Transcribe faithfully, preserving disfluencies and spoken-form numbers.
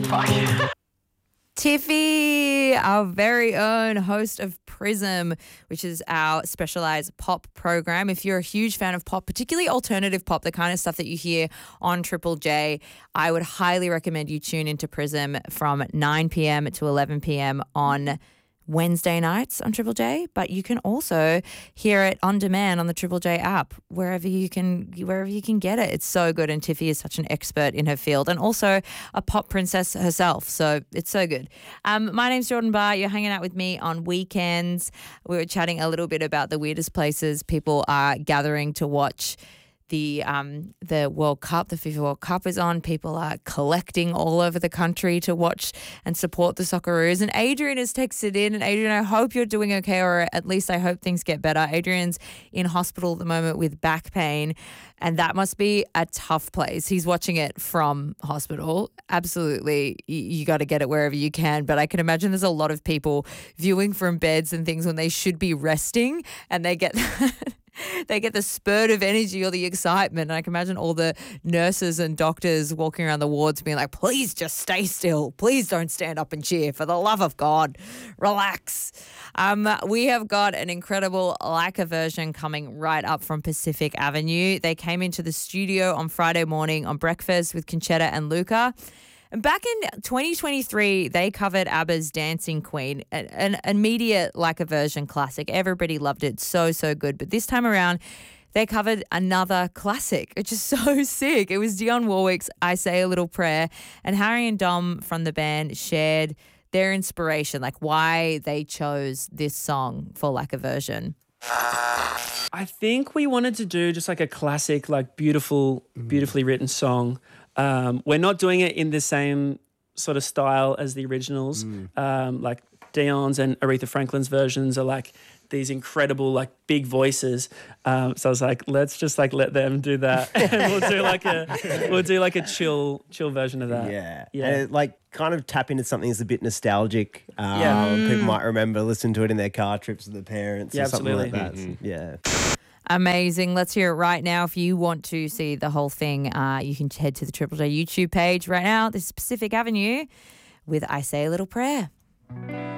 Tiffy, our very own host of Prism, which is our specialized pop program. If you're a huge fan of pop, particularly alternative pop, the kind of stuff that you hear on Triple J, I would highly recommend you tune into Prism from nine p.m. to eleven p.m. on Wednesday nights on Triple J, but you can also hear it on demand on the Triple J app, wherever you can wherever you can get it. It's so good, and Tiffy is such an expert in her field and also a pop princess herself, so it's so good. Um, my name's Jordan Barr. You're hanging out with me on weekends. We were chatting a little bit about the weirdest places people are gathering to watch the um the World Cup. The FIFA World Cup is on. People are collecting all over the country to watch and support the Socceroos. And Adrian has texted in. And Adrian, I hope you're doing okay, or at least I hope things get better. Adrian's in hospital at the moment with back pain, and that must be a tough place. He's watching it from hospital. Absolutely, you, you got to get it wherever you can. But I can imagine there's a lot of people viewing from beds and things when they should be resting, and they get they get the spurt of energy or the excitement. And I can imagine all the nurses and doctors walking around the wards being like, please just stay still. Please don't stand up and cheer. For the love of God, relax. Um, we have got an incredible Like a version coming right up from Pacific Avenue. They came into the studio on Friday morning on Breakfast with Conchetta and Luca. And back in twenty twenty-three, they covered ABBA's Dancing Queen, an, an immediate Like a version classic. Everybody loved it. So, so good. But this time around, they covered another classic, which is so sick. It was Dionne Warwick's I Say a Little Prayer. And Harry and Dom from the band shared their inspiration, like why they chose this song for Like a version. I think we wanted to do just like a classic, like beautiful, beautifully written song. Um, we're not doing it in the same sort of style as the originals. Mm. Um, like Dion's and Aretha Franklin's versions are like these incredible, like big voices. Um, so I was like, let's just like let them do that, and we'll do like a we'll do like a chill, chill version of that. Yeah, yeah, and it, like kind of tap into something that's a bit nostalgic. Um, yeah, mm. People might remember listening to it in their car trips with their parents, yeah, or something absolutely. like that. Mm-hmm. Yeah. Amazing. Let's hear it right now. If you want to see the whole thing, uh, you can head to the Triple J YouTube page right now. This is Pacific Avenue with I Say a Little Prayer.